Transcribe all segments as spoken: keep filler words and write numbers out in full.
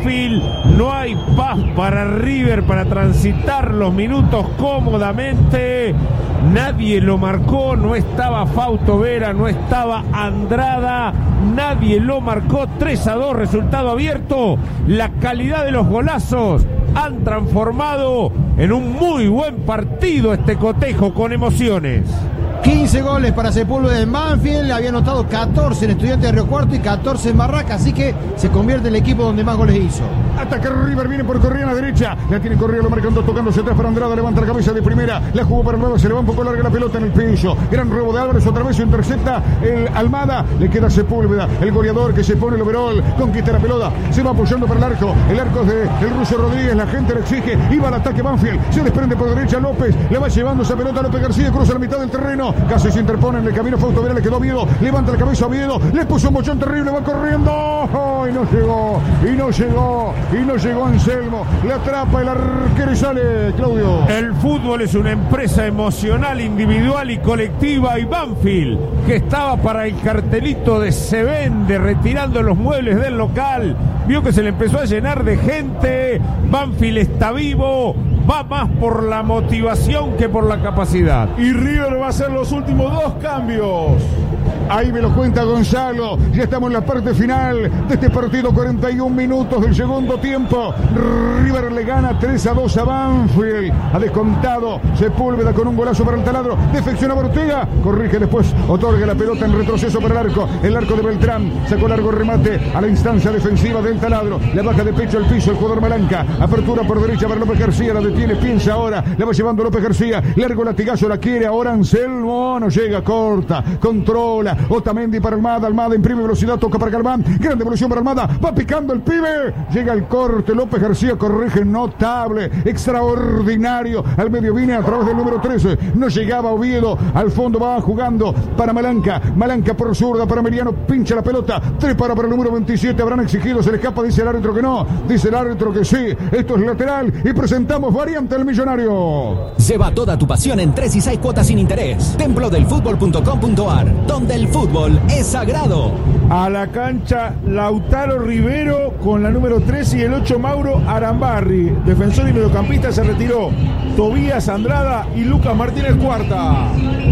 Banfield. No hay paz para River para transitar los minutos cómodamente. Nadie lo marcó, no estaba Fausto Vera, no estaba Andrada, nadie lo marcó. Tres a dos, resultado abierto. La calidad de los golazos han transformado en un muy buen partido este cotejo con emociones. quince goles para Sepúlveda en Banfield, había anotado catorce en Estudiantes de Río Cuarto y catorce en Barraca, así que se convierte en el equipo donde más goles hizo. Ataca River, viene por Correa a la derecha, la tiene Correa, lo marcando, tocándose atrás para Andrada, levanta la cabeza de primera, la jugó para el lado, se le va un poco larga la pelota en el piso, gran robo de Álvarez, otra vez intercepta el Almada, le queda Sepúlveda, el goleador que se pone el overall, conquista la pelota, se va apoyando para el arco, el arco es de el ruso Rodríguez, la gente le exige, iba al ataque Banfield, se desprende por derecha López, le va llevando esa pelota López García, cruza la mitad del terreno, casi se interpone en el camino Fausto Vera, le quedó Oviedo, levanta la cabeza Oviedo, le puso un mochón terrible, va corriendo, oh, y no llegó, y no llegó, y no llegó Anselmo, le atrapa el arquero y sale, Claudio. El fútbol es una empresa emocional, individual y colectiva, y Banfield, que estaba para el cartelito de se vende, retirando los muebles del local, vio que se le empezó a llenar de gente. Banfield está vivo, va más por la motivación que por la capacidad. Y River va a hacer los últimos dos cambios. Ahí me lo cuenta Gonzalo. Ya estamos en la parte final de este partido. cuarenta y un minutos del segundo tiempo. River le gana tres a dos a Banfield. Ha descontado Sepúlveda con un golazo para el taladro. Defecciona Ortega. Corrige después. Otorga la pelota en retroceso para el arco. El arco de Beltrán. Sacó largo remate a la instancia defensiva del taladro. La baja de pecho al piso el jugador Malanca. Apertura por derecha para López García. La detiene. Piensa ahora. La va llevando López García. Largo latigazo. La quiere ahora Anselmo. No llega. Corta. Controla. Otamendi para Almada, Almada imprime velocidad, toca para Galván, gran devolución para Almada, va picando el pibe, llega el corte, López García corrige, notable, extraordinario, al medio viene a través del número trece, no llegaba Oviedo, al fondo va jugando para Malanca, Malanca por zurda para Meriano, pincha la pelota, tres para para el número veintisiete, habrán exigido, se le escapa, dice el árbitro que no, dice el árbitro que sí, esto es lateral y presentamos variante del Millonario. Lleva toda tu pasión en tres y seis cuotas sin interés, templo del fútbol punto com punto a r, donde el fútbol es sagrado. A la cancha Lautaro Rivero con la número trece y el ocho Mauro Arambarri. Defensor y mediocampista se retiró Tobías Andrada y Lucas Martínez Cuarta.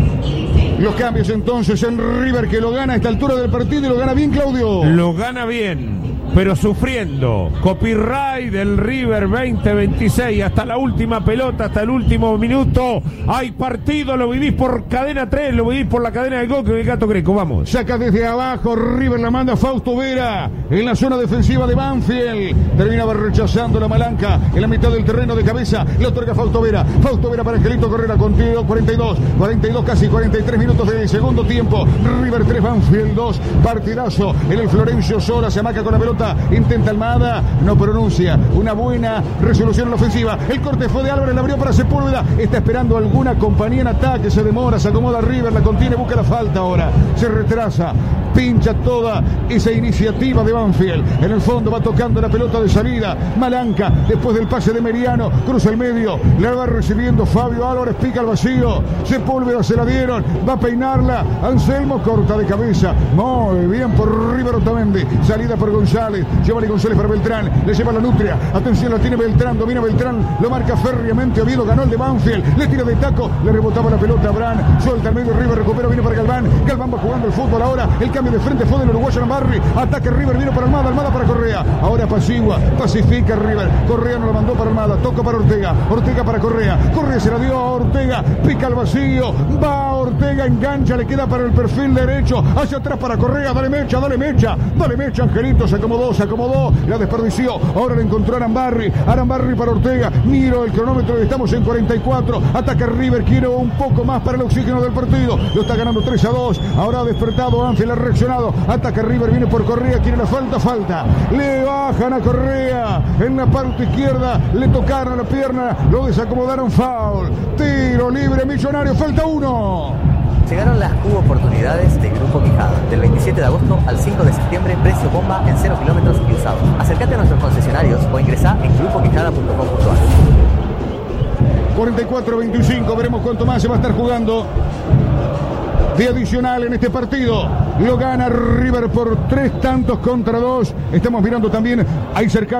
Los cambios entonces en River, que lo gana a esta altura del partido y lo gana bien, Claudio. Lo gana bien, pero sufriendo. Copyright del River veinte veintiséis, hasta la última pelota, hasta el último minuto. Hay partido, lo vivís por Cadena tres, lo vivís por la cadena de Gol con el Gato Greco, vamos. Saca desde abajo, River la manda Fausto Vera en la zona defensiva de Banfield. Terminaba rechazando la Malanca en la mitad del terreno de cabeza. Le otorga Fausto Vera. Fausto Vera para Angelito Correa, contigo cuarenta y dos, cuarenta y dos, casi cuarenta y tres minutos del segundo tiempo. River tres, Banfield dos. Partidazo en el Florencio Sola, se amaca con la pelota. Intenta Almada, no pronuncia. Una buena resolución en la ofensiva. El corte fue de Álvarez, la abrió para Sepúlveda. Está esperando alguna compañía en ataque. Se demora, se acomoda River, la contiene, busca la falta ahora. Se retrasa, pincha toda esa iniciativa de Banfield. En el fondo va tocando la pelota de salida. Malanca, después del pase de Meriano, cruza el medio. La va recibiendo Fabio Álvarez, pica al vacío. Sepúlveda se la dieron, va a peinarla. Anselmo corta de cabeza. Muy bien por River Otamendi. Salida por González. Giovanni González para Beltrán, le lleva la nutria, atención, la tiene Beltrán, domina Beltrán, lo marca férreamente Oviedo, ganó el de Banfield, le tira de taco, le rebotaba la pelota a Abraham, suelta al medio River, recupera, viene para Galván, Galván va jugando el fútbol ahora, el cambio de frente fue del uruguayo Arambarri, ataque River, viene para Almada, Almada para Correa, ahora apacigua, pacifica River, Correa no la mandó para Almada, toca para Ortega, Ortega para Correa, Correa se la dio a Ortega, pica al vacío, va Ortega, engancha, le queda para el perfil derecho, hacia atrás para Correa, dale mecha, dale mecha, dale mecha, Angelito, se acomodó, se acomodó, la desperdició, ahora le encontró a Arambarri, Arambarri para Ortega, miro el cronómetro, estamos en cuarenta y cuatro, ataca River, quiere un poco más para el oxígeno del partido, lo está ganando tres a dos, ahora ha despertado Banfield, ha reaccionado, ataca River, viene por Correa, quiere la falta, falta, le bajan a Correa, en la parte izquierda, le tocaron la pierna, lo desacomodaron, foul, tiro libre, Millonario, falta uno. Llegaron las oportunidades de Grupo Quijada. Del veintisiete de agosto al cinco de septiembre, precio bomba en cero kilómetros y usados. Acércate a nuestros concesionarios o ingresá en grupo quijada punto com punto a r. cuarenta y cuatro veinticinco, veremos cuánto más se va a estar jugando de adicional en este partido. Lo gana River por tres tantos contra dos. Estamos mirando también ahí cercano